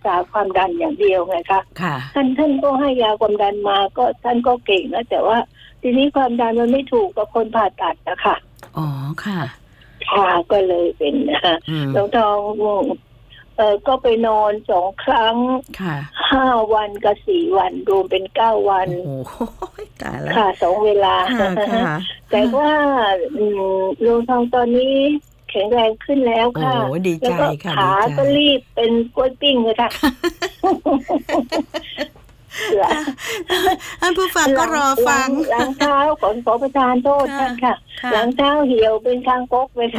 ษาความดันอย่างเดียวไงคะท่านก็ให้ยาความดันมาก็ท่านก็เก่งนะแต่ว่าทีนี้ความดันมันไม่ถูกกับคนผ่าตัดนะคะอ๋อค่ะก็เลยเป็นน้องทองก็ไปนอน2 ครั้ง5 วันกับ4 วันรวมเป็น9 วันโอ้โหตายแล้วค่ะ2 เวลาแต่ว่าน้องทองตอนนี้แข็งแรงขึ้นแล้วค่ะดีใจค่ะขาก็รีบเป็นกล้วยปิ้งเลยค่ะท่านผู้ฟังก็รอฟังหลังเท้าขอประทานโทษท่านค่ะหลังเท้าเหี่ยวเป็นคางคกเลยค่ะ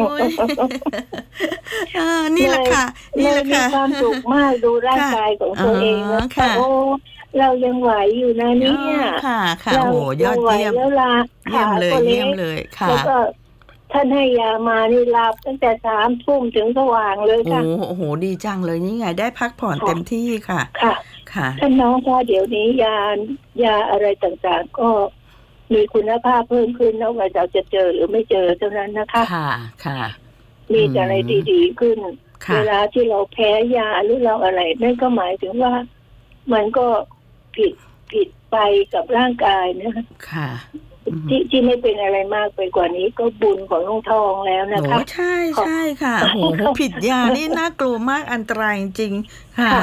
นี่แหละค่ะนี่แหละค่ะมีความสุขมากดูร่างกายของตัวเองนะคะโอ้เรายังไหวอยู่นะเนี่ยเรายอดเยี่ยมแล้วล่ะเยี่ยมเลยค่ะแล้วก็ท่านให้ยามานี่หลับตั้งแต่3 ทุ่มถึงสว่างเลยค่ะโอ้โหดีจังเลยนี่ไงได้พักผ่อนเต็มที่ค่ะท่านน้องคะเดี๋ยวนี้ยาอะไรต่างๆก็มีคุณภาพเพิ่มขึ้นแล้วว่าเราจะเจอหรือไม่เจอเท่านั้นนะคะมีอะไรดีๆขึ้นเวลาที่เราแพ้ยาหรือเราอะไรนั่นก็หมายถึงว่ามันก็ผิดไปกับร่างกายนะคะที่ไม่เป็นอะไรมากไปกว่านี้ก็บุญของน้องทองแล้วนะคะใช่ค่ะโอ้โหผิดยานี่น่ากลัวมากอันตรายจริงค่ะ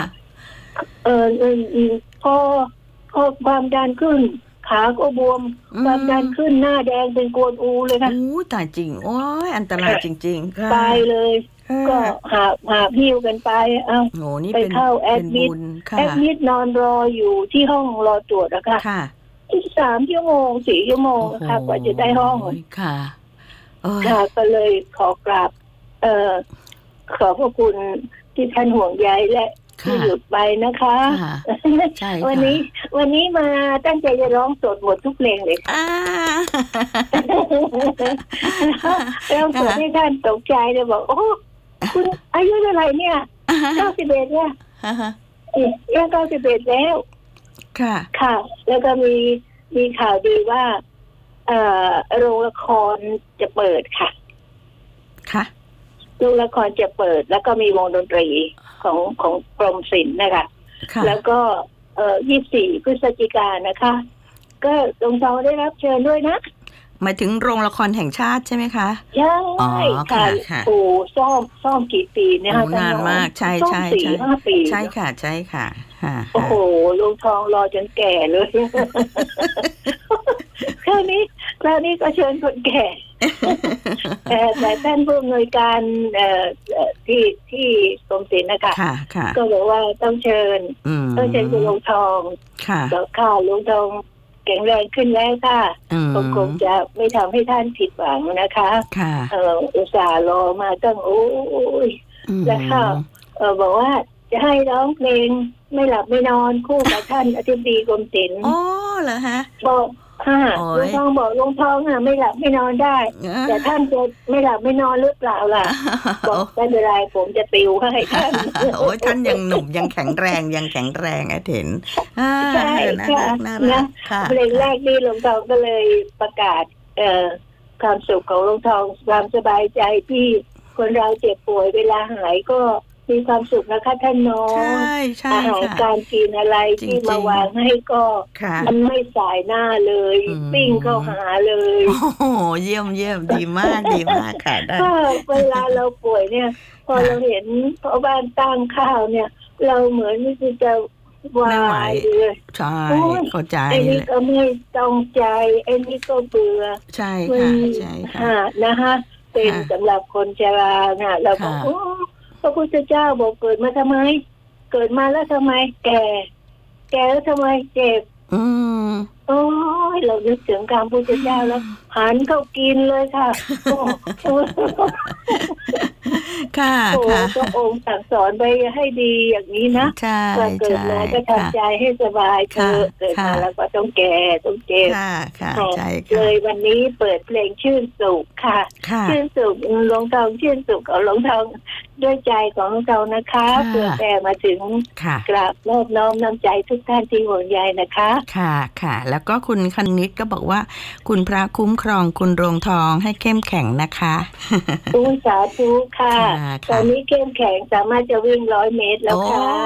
พอความดันขึ้นขาก็บวมความดันขึ้นหน้าแดงเป็นกวนอูเลยค่ะตายจริงโอ้ยอันตรายจริงๆค่ะไปเลยก็หาพิ้วกันไปไปเข้าแอดมิดนอนรออยู่ที่ห้องรอตรวจนะคะ3 ชั่วโมง 4 ชั่วโมงค่ะกว่าจะได้ห้องค่ะก็เลยขอกราบขอบพระคุณที่ท่านห่วงใยและที่หยุดไปนะคะวันนี้มาตั้งใจจะร้องสดหมดทุกเพลงเลยค่ะร้องสดให้ท่านตกใจเลยบอกโอ้คุณอายุเท่าไหร่เนี่ย91เนี่ย91แล้วค่ะแล้วก็มีข่าวดีว่าโรงละครจะเปิดค่ะโรงละครจะเปิดแล้วก็มีวงดนตรีของกรมศิลป์นะคะแล้วก็24 พฤศจิกายนนะคะก็ตรงเราได้รับเชิญด้วยนะหมายถึงโรงละครแห่งชาติใช่ไหมคะใช่ค่ะโอ้ซ่อมกี่ปีเนี่ยคะนานมากใช่ 4-5 ปีใช่ค่ะโอ้โหลุงทองรอจนแก่เลยคราวนี้ก็เชิญคนแก่แต่ท่านผู้อำนวยการที่กรมศิลป์นะคะก็บอกว่าต้องเชิญคุณลุงทองแล้วค่ะลุงทองแข็งแรงขึ้นแล้วค่ะคงจะไม่ทำให้ท่านผิดหวังนะคะอุตส่าห์รอมาตั้งโอ้ยแล้วค่ะบอกว่าจะให้ร้องเพลงไม่หลับไม่นอนคู่กับท่านอธิบดีกรมศิลป์อ๋อเหรอฮะบอกลุงทองบอกลุงทองไม่หลับไม่นอนได้แต่ท่านจะไม่หลับไม่นอนหรือเปล่าล่ะบอกไม่เป็นไรผมจะติวให้ท่านโอ้ยท่านยังหนุ่มยังแข็งแรงเห็นใช่นะเพลงแรกนี่ลุงทองก็เลยประกาศความสุขของลุงทองความสบายใจที่คนเราเจ็บป่วยเวลาหายก็มีความสุขนะคะท่านน้องอาหารการกินอะไรที่มาวางให้ก็มันไม่สายหน้าเลยปิ้งเข้าหาเลยโอ้โหเยี่ยมดีมากค่ะได้เวลาเราป่วยเนี่ยพอเราเห็นพ่อบ้านตั้งข้าวเนี่ยเราเหมือนที่จะวายเลยใช่เข้าใจไอ้นี่ก็ไม่ต้องใจไอ้นี่ก็เบื่อใช่ค่ะนะคะเป็นสำหรับคนชราน่ะเราก็พระพุทธเจ้าบอกเกิดมาทำไมเกิดมาแล้วทำไมแก่แล้วทำไมเจ็บโอ้ยเรานึกถึงคำพุทธเจ้าแล้วหันเข้ากินเลยค่ะค่ะก็องค์สั่งสอนไปให้ดีอย่างนี้นะว่าเกิดมาก็ทำใจให้สบายเกิดมาแล้วก็ต้องแก่ต้องเจ็บเลยวันนี้เปิดเพลงชื่นสุขค่ะชื่นสุขหลวงทองชื่นสุขของหลวงทองด้วยใจของเรานะคะเพื่อแผ่มาถึงกราบนอบน้อมน้ำใจทุกท่านที่ห่วงใยนะคะค่ะแล้วก็คุณคณิตก็บอกว่าคุณพระคุ้มครองคุณโรงทองให้เข้มแข็งนะคะสาธุค่ะตอนนี้เข้มแข็งสามารถจะวิ่ง100 เมตรแล้วค่ะ